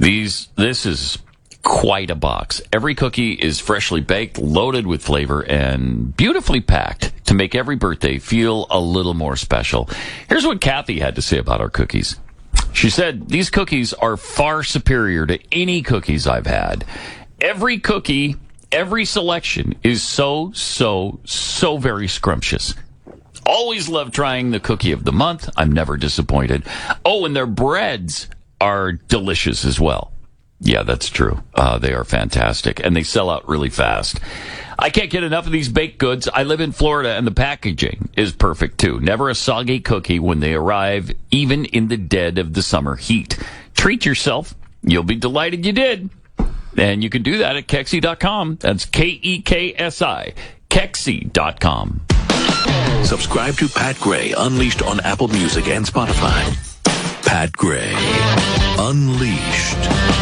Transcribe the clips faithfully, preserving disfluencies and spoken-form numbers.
These, this is quite a box. Every cookie is freshly baked, loaded with flavor, and beautifully packed to make every birthday feel a little more special. Here's what Kathy had to say about our cookies. She said, these cookies are far superior to any cookies I've had. Every cookie, every selection is so, so, so very scrumptious. Always love trying the cookie of the month. I'm never disappointed. Oh, and their breads are delicious as well. Yeah, that's true. Uh, they are fantastic, and they sell out really fast. I can't get enough of these baked goods. I live in Florida, and the packaging is perfect, too. Never a soggy cookie when they arrive, even in the dead of the summer heat. Treat yourself. You'll be delighted you did. And you can do that at Kexi dot com. That's K E K S I, Kexi dot com. Subscribe to Pat Gray Unleashed on Apple Music and Spotify. Pat Gray Unleashed.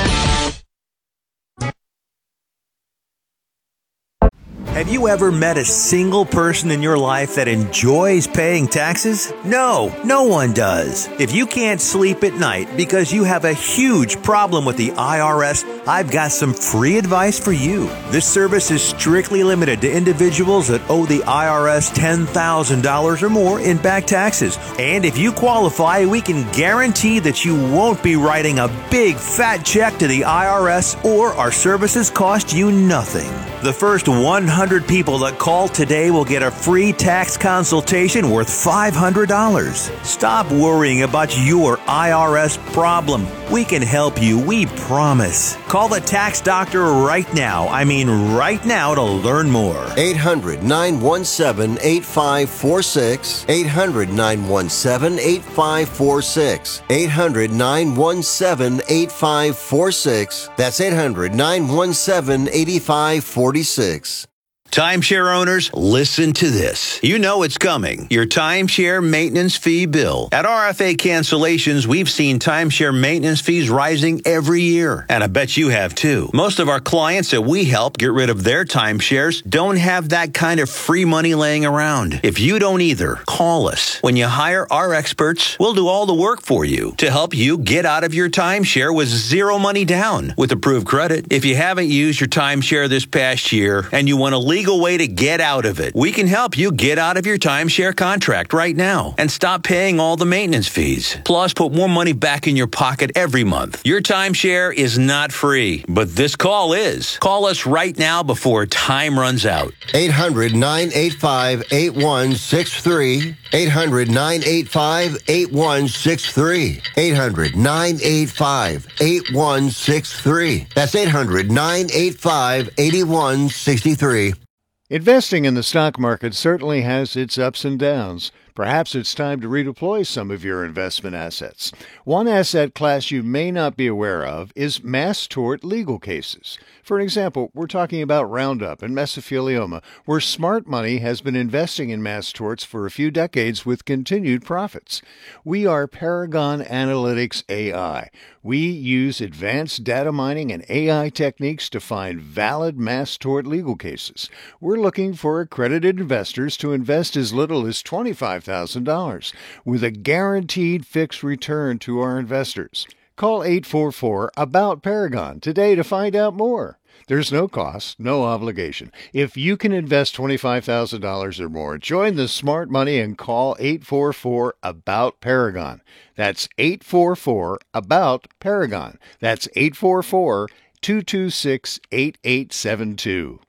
Have you ever met a single person in your life that enjoys paying taxes? No, no one does. If you can't sleep at night because you have a huge problem with the I R S, I've got some free advice for you. This service is strictly limited to individuals that owe the I R S ten thousand dollars or more in back taxes. And if you qualify, we can guarantee that you won't be writing a big fat check to the I R S, or our services cost you nothing. The first one hundred people that call today will get a free tax consultation worth five hundred dollars. Stop worrying about your I R S problem. We can help you, we promise. Call the tax doctor right now. I mean right now to learn more. eight hundred, nine one seven, eight five four six. eight hundred, nine one seven, eight five four six. eight hundred, nine one seven, eight five four six. That's eight hundred, nine one seven, eight five four six. Timeshare owners, listen to this. You know it's coming. Your timeshare maintenance fee bill. At R F A Cancellations, we've seen timeshare maintenance fees rising every year. And I bet you have too. Most of our clients that we help get rid of their timeshares don't have that kind of free money laying around. If you don't either, call us. When you hire our experts, we'll do all the work for you to help you get out of your timeshare with zero money down with approved credit. If you haven't used your timeshare this past year and you want to leave legal way to get out of it. We can help you get out of your timeshare contract right now and stop paying all the maintenance fees. Plus, put more money back in your pocket every month. Your timeshare is not free, but this call is. Call us right now before time runs out. eight hundred, nine eight five, eight one six three. eight hundred, nine eight five, eight one six three. eight hundred, nine eight five, eight one six three. That's eight hundred, nine eight five, eight one six three. Investing in the stock market certainly has its ups and downs. Perhaps it's time to redeploy some of your investment assets. One asset class you may not be aware of is mass tort legal cases. For example, we're talking about Roundup and mesothelioma, where smart money has been investing in mass torts for a few decades with continued profits. We are Paragon Analytics A I. We use advanced data mining and A I techniques to find valid mass tort legal cases. We're looking for accredited investors to invest as little as twenty-five thousand dollars with a guaranteed fixed return to our investors. Call eight four four, A B O U T, Paragon today to find out more. There's no cost, no obligation. If you can invest twenty-five thousand dollars or more, join the smart money and call eight four four, A B O U T, Paragon. That's eight four four, A B O U T, Paragon. That's eight four four, two two six, eight eight seven two.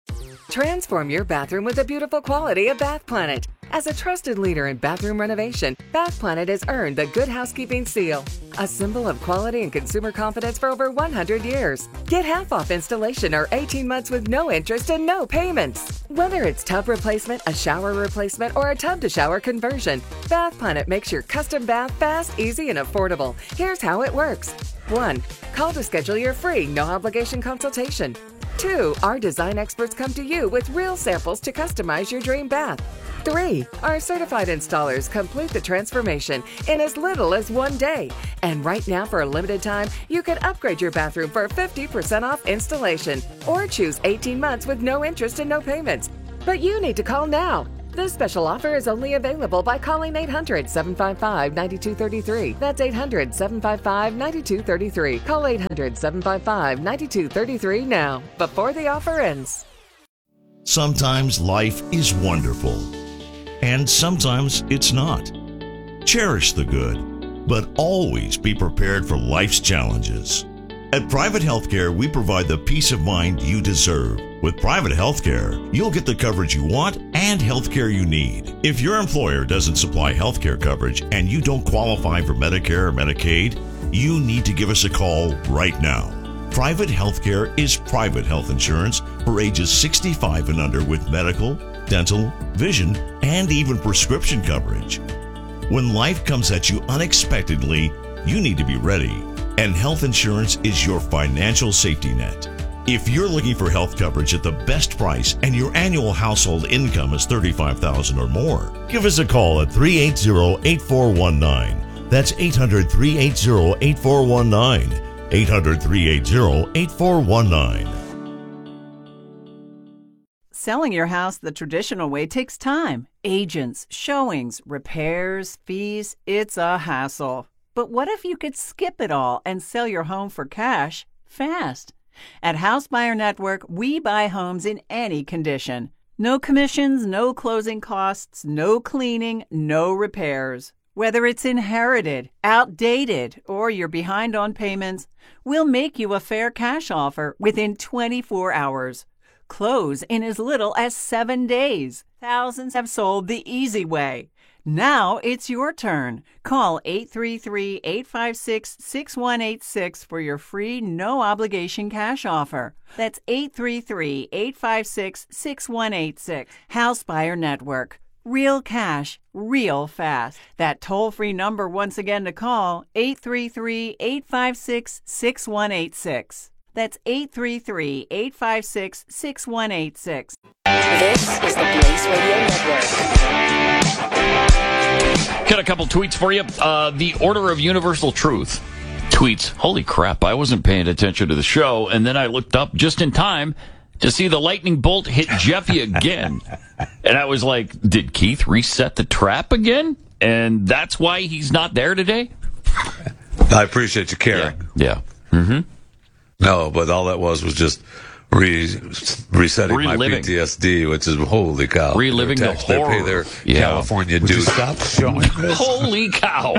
Transform your bathroom with the beautiful quality of Bath Planet. As a trusted leader in bathroom renovation, Bath Planet has earned the Good Housekeeping seal, a symbol of quality and consumer confidence for over one hundred years. Get half off installation or eighteen months with no interest and no payments. Whether it's tub replacement, a shower replacement, or a tub-to-shower conversion, Bath Planet makes your custom bath fast, easy, and affordable. Here's how it works. one. Call to schedule your free, no-obligation consultation. two. Our design experts come to you with real samples to customize your dream bath. three. Our certified installers complete the transformation in as little as one day. And right now, for a limited time, you can upgrade your bathroom for fifty percent off installation or choose eighteen months with no interest and no payments. But you need to call now. This special offer is only available by calling eight hundred, seven five five, nine two three three. That's eight hundred, seven five five, nine two three three. Call eight hundred, seven five five, nine two three three now, before the offer ends. Sometimes life is wonderful, and sometimes it's not. Cherish the good, but always be prepared for life's challenges. At Private Healthcare, we provide the peace of mind you deserve. With Private Healthcare, you'll get the coverage you want and healthcare you need. If your employer doesn't supply healthcare coverage and you don't qualify for Medicare or Medicaid, you need to give us a call right now. Private Healthcare is private health insurance for ages sixty-five and under with medical, dental, vision, and even prescription coverage. When life comes at you unexpectedly, you need to be ready. And health insurance is your financial safety net. If you're looking for health coverage at the best price and your annual household income is thirty-five thousand dollars or more, give us a call at three eight zero, eight four one nine. That's eight hundred, three eight zero, eight four one nine. eight hundred, three eight zero, eight four one nine. Selling your house the traditional way takes time. Agents, showings, repairs, fees. It's a hassle. But what if you could skip it all and sell your home for cash fast? At House Buyer Network, we buy homes in any condition. No commissions, no closing costs, no cleaning, no repairs. Whether it's inherited, outdated, or you're behind on payments, we'll make you a fair cash offer within twenty-four hours. Close in as little as seven days. Thousands have sold the easy way. Now it's your turn. Call eight three three, eight five six, six one eight six for your free no-obligation cash offer. That's eight three three, eight five six, six one eight six. House Buyer Network. Real cash, real fast. That toll-free number once again to call, eight three three, eight five six, six one eight six. That's eight three three, eight five six, six one eight six. This is the Blaze Radio Network. Got a couple tweets for you. Uh, the Order of Universal Truth tweets, holy crap, I wasn't paying attention to the show, and then I looked up just in time to see the lightning bolt hit Jeffy again. And I was like, did Keith reset the trap again? And that's why he's not there today? I appreciate you caring. Yeah. yeah. Mm-hmm. No, but all that was was just re- resetting Reliving. my P T S D, which is, holy cow. Reliving the They horror. pay their Yeah. California Would you dues. stop showing this? Holy cow.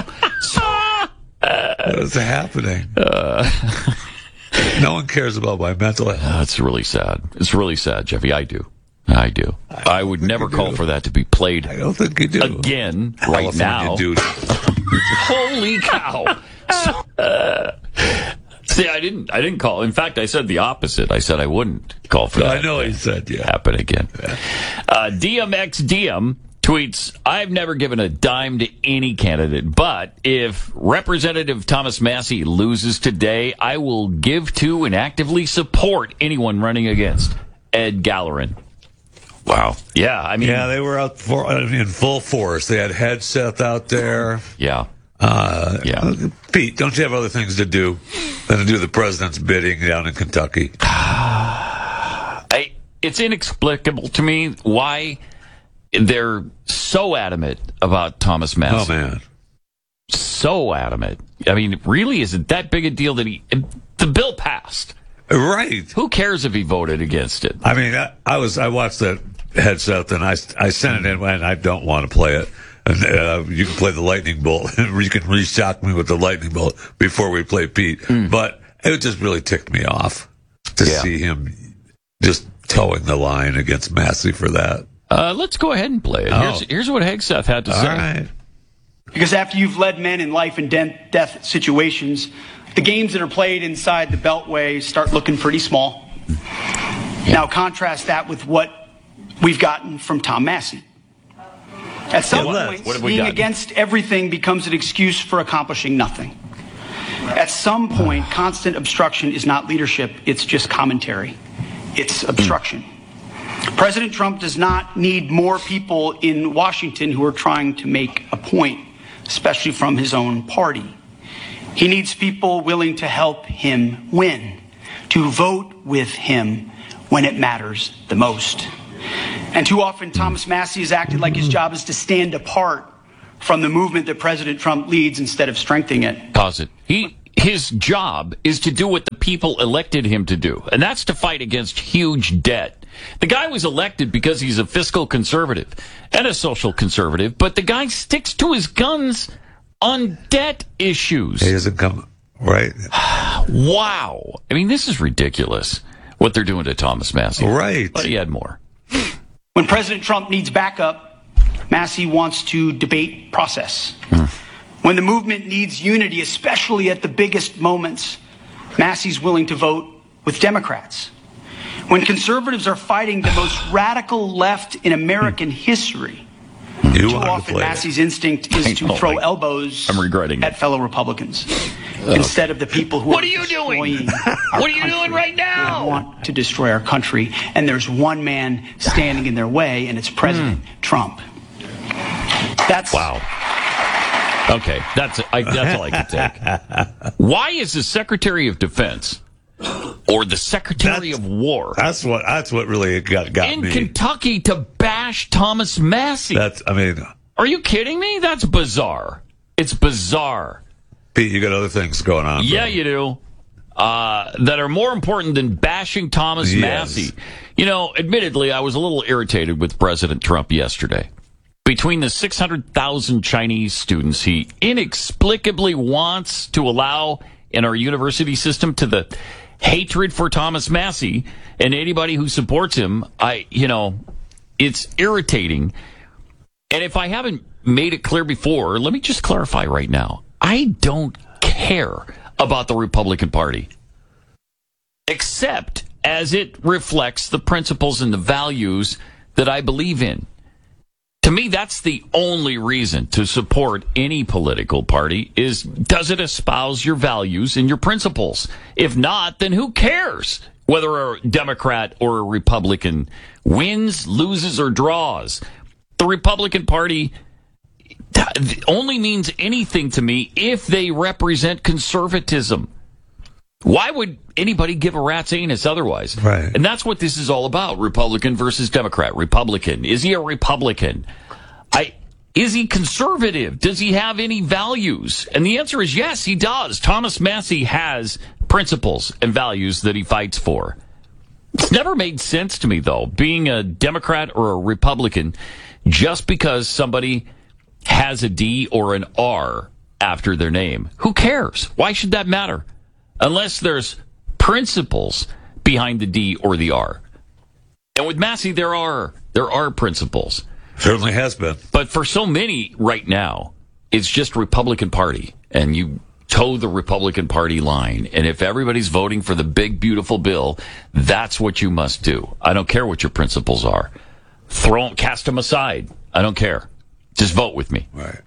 What is happening? Uh, no one cares about my mental health. That's really sad. It's really sad, Jeffy. I do. I do. I, I would never call for that to be played I don't think you do. again right California now. dude. Holy cow. So, uh, see, I didn't I didn't call. In fact, I said the opposite. I said I wouldn't call for that I know he said, yeah. happen again. Uh, D M X D M tweets, I've never given a dime to any candidate, but if Representative Thomas Massie loses today, I will give to and actively support anyone running against Ed Gallerin. Wow. Yeah, I mean... Yeah, they were out for, in full force. They had headsets out there. Yeah. Uh, yeah. Pete, don't you have other things to do than to do the president's bidding down in Kentucky? I, it's inexplicable to me why they're so adamant about Thomas Massie. Oh, man. So adamant. I mean, really, is it that big a deal that he... The bill passed. Right. Who cares if he voted against it? I mean, I, I was I watched that headset, and I, I sent it in, and I don't want to play it. And uh, you can play the lightning bolt. You can re-shock me with the lightning bolt before we play Pete. Mm. But it just really ticked me off to yeah. see him just towing the line against Massie for that. Uh, let's go ahead and play it. Oh. Here's, here's what Hegseth had to All say. Right. Because after you've led men in life and de- death situations, the games that are played inside the Beltway start looking pretty small. Yeah. Now contrast that with what we've gotten from Tom Massie. At some yeah, point, being gotten? against everything becomes an excuse for accomplishing nothing. At some point, constant obstruction is not leadership, it's just commentary. It's obstruction. President Trump does not need more people in Washington who are trying to make a point, especially from his own party. He needs people willing to help him win, to vote with him when it matters the most. And too often, Thomas Massie has acted like his job is to stand apart from the movement that President Trump leads instead of strengthening it. Cause it. He, his job is to do what the people elected him to do, and that's to fight against huge debt. The guy was elected because he's a fiscal conservative and a social conservative, but the guy sticks to his guns on debt issues. He doesn't come, right? Wow. I mean, this is ridiculous, what they're doing to Thomas Massie. Right. But he had more. When President Trump needs backup, Massie wants to debate process. Hmm. When the movement needs unity, especially at the biggest moments, Massie's willing to vote with Democrats. When conservatives are fighting the most radical left in American history, you too often Massie's instinct is to throw like, elbows I'm regretting at it. fellow Republicans uh, instead of the people who what are, are you doing? What are you doing right now? Who want to destroy our country, and there's one man standing in their way, and it's President mm. Trump. That's wow. Okay, that's I, that's all I can take. Why is the Secretary of Defense or the Secretary that's, of War? That's what that's what really got got in me. Kentucky to bash Thomas Massie. That's I mean, are you kidding me? That's bizarre. It's bizarre. Pete, you got other things going on. Yeah, bro. you do. Uh, that are more important than bashing Thomas yes. Massie. You know, admittedly, I was a little irritated with President Trump yesterday. Between the six hundred thousand Chinese students he inexplicably wants to allow in our university system to the hatred for Thomas Massie and anybody who supports him, I, you know, it's irritating. And if I haven't made it clear before, let me just clarify right now. I don't care about the Republican Party, except as it reflects the principles and the values that I believe in. To me, that's the only reason to support any political party is, does it espouse your values and your principles? If not, then who cares whether a Democrat or a Republican wins, loses, or draws? The Republican Party only means anything to me if they represent conservatism. Why would anybody give a rat's anus otherwise? Right. And that's what this is all about, Republican versus Democrat. Republican. Is he a Republican? I Is he conservative? Does he have any values? And the answer is yes, he does. Thomas Massie has principles and values that he fights for. It's never made sense to me, though, being a Democrat or a Republican, just because somebody has a D or an R after their name. Who cares? Why should that matter? Unless there's principles behind the D or the R. And with Massie, there are there are principles. Certainly has been. But for so many right now, it's just Republican Party. And you toe the Republican Party line. And if everybody's voting for the big, beautiful bill, that's what you must do. I don't care what your principles are. Throw, cast them aside. I don't care. Just vote with me. Right.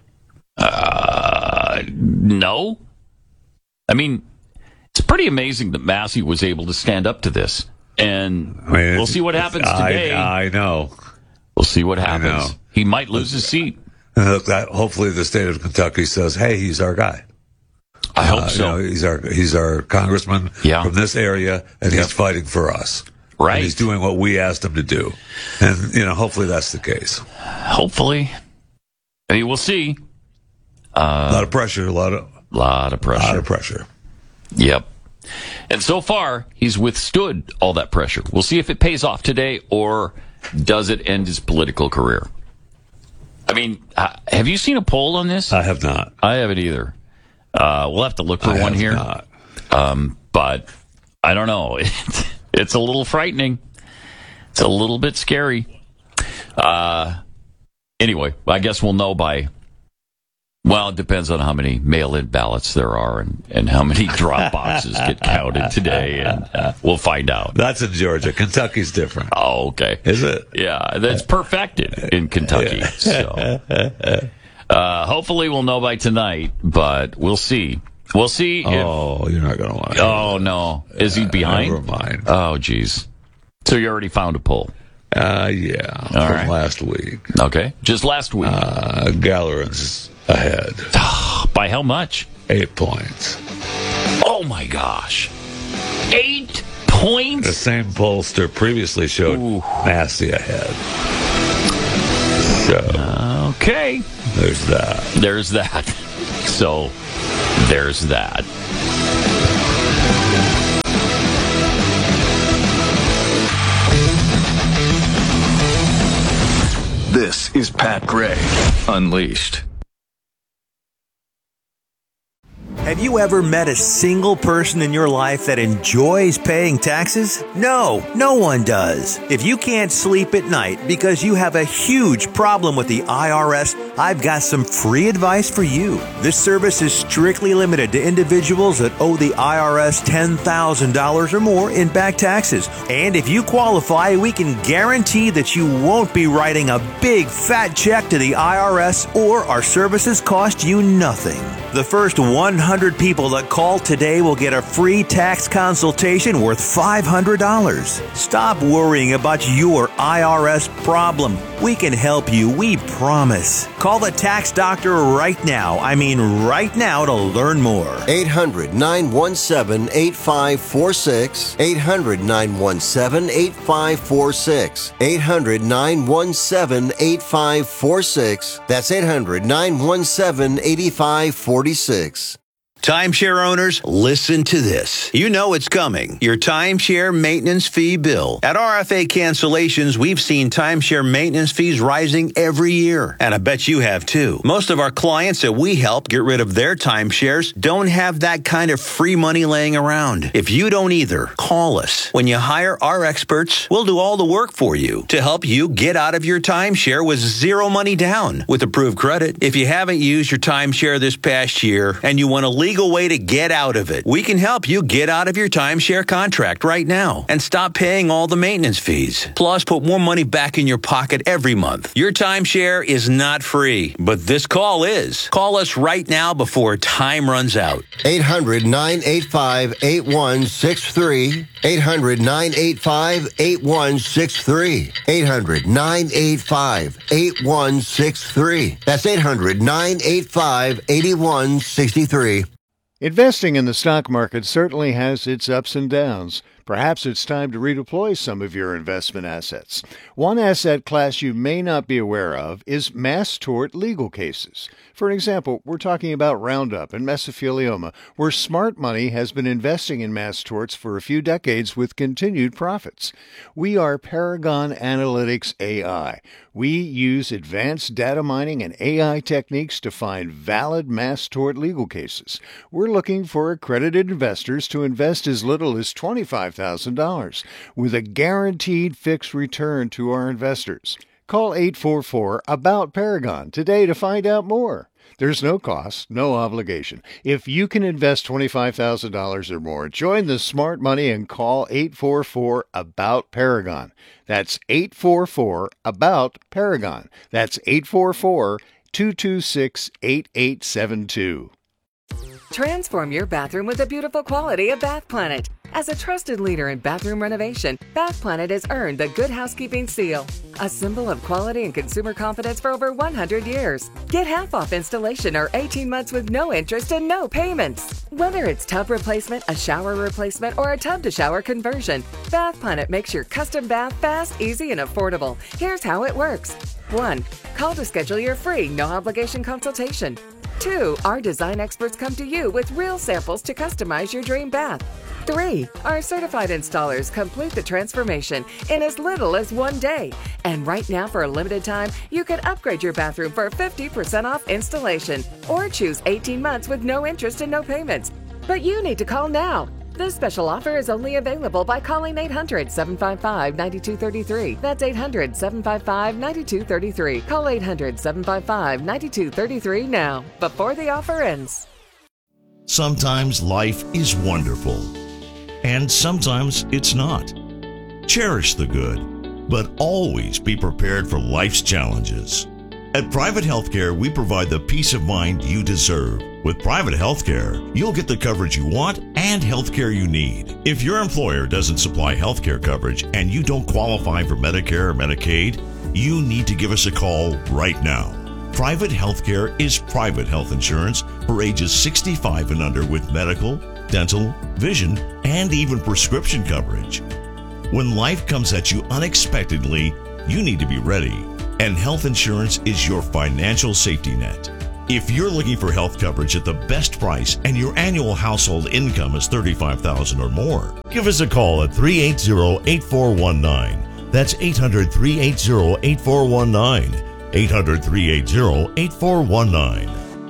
Uh, no. I mean, it's pretty amazing that Massie was able to stand up to this. And I mean, we'll see what happens today. I, I know. We'll see what happens. He might lose his seat. Uh, that, hopefully the state of Kentucky says, hey, he's our guy. I hope uh, so. You know, he's our he's our congressman yeah. from this area, and yep. he's fighting for us. Right. And he's doing what we asked him to do. And, you know, hopefully that's the case. Hopefully. I mean, we'll see. Uh, a lot of pressure, a lot of... lot of pressure. A lot of pressure. Yep. And so far, he's withstood all that pressure. We'll see if it pays off today, or does it end his political career? I mean, have you seen a poll on this? I have not. I haven't either. Uh, we'll have to look for I one have here. Not. Um, but I don't know. It's, it's a little frightening. It's a little bit scary. Uh, anyway, I guess we'll know by... Well, it depends on how many mail-in ballots there are and, and how many drop boxes get counted today, and uh, we'll find out. That's in Georgia. Kentucky's different. Oh, okay. Is it? Yeah, that's perfected in Kentucky. So, uh, hopefully we'll know by tonight, but we'll see. We'll see if... Oh, you're not going to want to. Oh, no. Is he behind? Never mind. Oh, geez. So you already found a poll? Uh, yeah, All from right. last week. Okay, just last week. Uh, Galleron's ahead. By how much? Eight points. Oh, my gosh. Eight points. points. The same pollster previously showed Ooh. Massey ahead. So, okay. There's that. There's that. So, there's that. This is Pat Gray Unleashed. Have you ever met a single person in your life that enjoys paying taxes? No, no one does. If you can't sleep at night because you have a huge problem with the I R S, I've got some free advice for you. This service is strictly limited to individuals that owe the I R S ten thousand dollars or more in back taxes. And if you qualify, we can guarantee that you won't be writing a big fat check to the I R S, or our services cost you nothing. The first one hundred people that call today will get a free tax consultation worth five hundred dollars. Stop worrying about your I R S problem. We can help you, we promise. Call the tax doctor right now. I mean right now to learn more. eight hundred, nine one seven, eight five four six. eight hundred, nine one seven, eight five four six. eight hundred, nine one seven, eight five four six. That's eight hundred, nine one seven, eight five four six. Timeshare owners, listen to this. You know it's coming. Your timeshare maintenance fee bill. At R F A Cancellations, we've seen timeshare maintenance fees rising every year. And I bet you have too. Most of our clients that we help get rid of their timeshares don't have that kind of free money laying around. If you don't either, call us. When you hire our experts, we'll do all the work for you to help you get out of your timeshare with zero money down with approved credit. If you haven't used your timeshare this past year and you want to leave legal way to get out of it. We can help you get out of your timeshare contract right now and stop paying all the maintenance fees. Plus, put more money back in your pocket every month. Your timeshare is not free, but this call is. Call us right now before time runs out. eight hundred, nine eight five, eight one six three. eight hundred, nine eight five, eight one six three. eight hundred, nine eight five, eight one six three. That's eight hundred, nine eight five, eight one six three. Investing in the stock market certainly has its ups and downs. Perhaps it's time to redeploy some of your investment assets. One asset class you may not be aware of is mass tort legal cases. For an example, we're talking about Roundup and mesothelioma, where smart money has been investing in mass torts for a few decades with continued profits. We are Paragon Analytics A I. We use advanced data mining and A I techniques to find valid mass tort legal cases. We're looking for accredited investors to invest as little as twenty-five thousand dollars with a guaranteed fixed return to our investors. Call eight four four, A B O U T, Paragon today to find out more. There's no cost, no obligation. If you can invest twenty-five thousand dollars or more, join the smart money and call eight four four, A B O U T, Paragon. That's eight four four, A B O U T, Paragon. That's eight four four, two two six, eight eight seven two. Transform your bathroom with the beautiful quality of Bath Planet. As a trusted leader in bathroom renovation, Bath Planet has earned the Good Housekeeping seal, a symbol of quality and consumer confidence for over one hundred years. Get half off installation or eighteen months with no interest and no payments. Whether it's tub replacement, a shower replacement, or a tub-to-shower conversion, Bath Planet makes your custom bath fast, easy, and affordable. Here's how it works. one. Call to schedule your free, no-obligation consultation. two. Our design experts come to you with real samples to customize your dream bath. three. Our certified installers complete the transformation in as little as one day. And right now, for a limited time, you can upgrade your bathroom for fifty percent off installation or choose eighteen months with no interest and no payments. But you need to call now. This special offer is only available by calling eight hundred, seven five five, nine two three three. That's eight hundred, seven five five, nine two three three. Call eight hundred, seven five five, nine two three three now, before the offer ends. Sometimes life is wonderful, and sometimes it's not. Cherish the good, but always be prepared for life's challenges. At Private Healthcare, we provide the peace of mind you deserve. With Private Healthcare, you'll get the coverage you want and healthcare you need. If your employer doesn't supply healthcare coverage and you don't qualify for Medicare or Medicaid, you need to give us a call right now. Private Healthcare is private health insurance for ages sixty-five and under with medical, dental, vision, and even prescription coverage. When life comes at you unexpectedly, you need to be ready, and health insurance is your financial safety net. If you're looking for health coverage at the best price and your annual household income is thirty-five thousand dollars or more, give us a call at three eight zero, eight four one nine. That's eight hundred, three eight zero, eight four one nine. eight hundred, three eight zero, eight four one nine.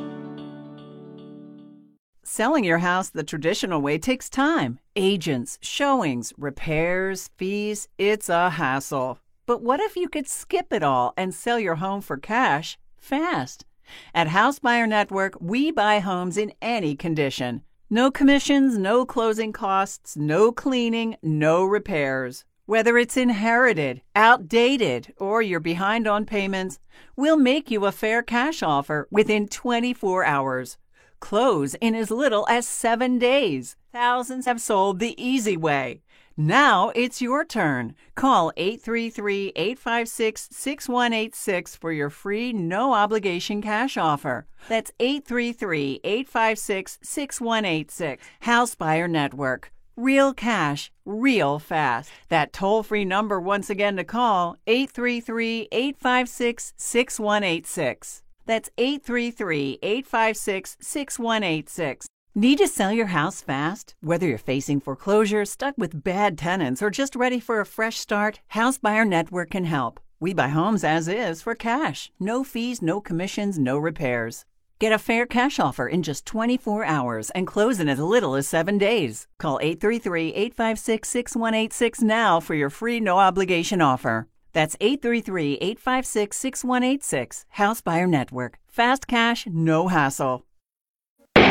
Selling your house the traditional way takes time. Agents, showings, repairs, fees, it's a hassle. But what if you could skip it all and sell your home for cash fast? At House Buyer Network, we buy homes in any condition. No commissions, no closing costs, no cleaning, no repairs. Whether it's inherited, outdated, or you're behind on payments, we'll make you a fair cash offer within twenty-four hours. Close in as little as seven days. Thousands have sold the easy way. Now it's your turn. Call eight three three, eight five six, six one eight six for your free no-obligation cash offer. That's eight three three, eight five six, six one eight six. House Buyer Network. Real cash, real fast. That toll-free number once again to call, eight three three, eight five six, six one eight six. That's eight three three, eight five six, six one eight six. Need to sell your house fast? Whether you're facing foreclosure, stuck with bad tenants, or just ready for a fresh start, House Buyer Network can help. We buy homes as is for cash. No fees, no commissions, no repairs. Get a fair cash offer in just twenty-four hours and close in as little as seven days. Call eight three three, eight five six, six one eight six now for your free no-obligation offer. That's eight three three, eight five six, six one eight six. House Buyer Network. Fast cash, no hassle.